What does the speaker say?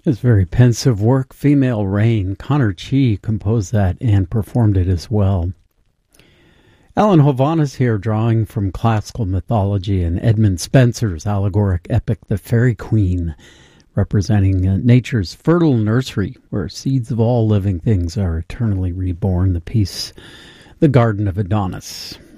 It's very pensive work, Female Rain. Connor Chi composed that and performed it as well. Alan Hovhaness here, drawing from classical mythology and Edmund Spenser's allegoric epic, The Fairy Queen, representing nature's fertile nursery, where seeds of all living things are eternally reborn. The piece, The Garden of Adonis.